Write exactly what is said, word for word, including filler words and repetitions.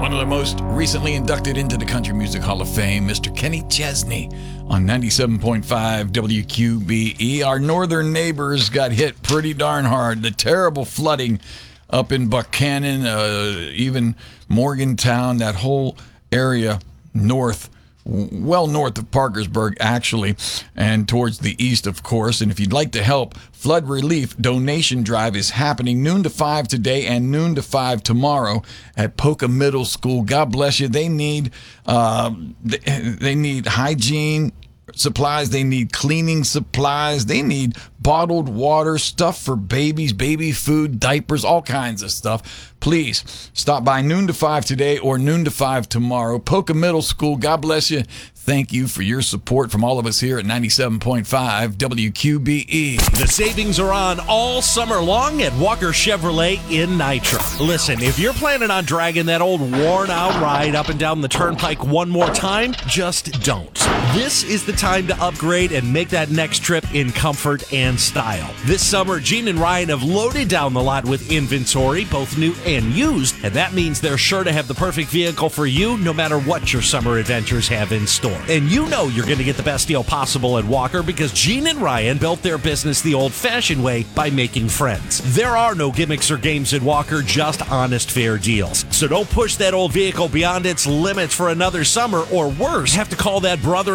one of the most recently inducted into the Country Music Hall of Fame, Mister Kenny Chesney on ninety-seven point five W Q B E. Our northern neighbors got hit pretty darn hard. The terrible flooding up in Buchanan, uh, even Morgantown, that whole area north, well north of Parkersburg, actually, and towards the east, of course. And if you'd like to help, flood relief donation drive is happening noon to five today and noon to five tomorrow at Polka Middle School. God bless you. They need uh, they, they need hygiene supplies. They need cleaning supplies. They need bottled water, stuff for babies, baby food, diapers, all kinds of stuff. Please stop by noon to five today or noon to five tomorrow. Polka Middle School, God bless you. Thank you for your support from all of us here at ninety-seven point five W Q B E. The savings are on all summer long at Walker Chevrolet in Nitro. Listen, if you're planning on dragging that old worn-out ride up and down the turnpike one more time, just don't. This is the time to upgrade and make that next trip in comfort and style. This summer, Gene and Ryan have loaded down the lot with inventory, both new and used, and that means they're sure to have the perfect vehicle for you no matter what your summer adventures have in store. And you know you're going to get the best deal possible at Walker because Gene and Ryan built their business the old-fashioned way by making friends. There are no gimmicks or games at Walker, just honest, fair deals. So don't push that old vehicle beyond its limits for another summer, or worse, have to call that brother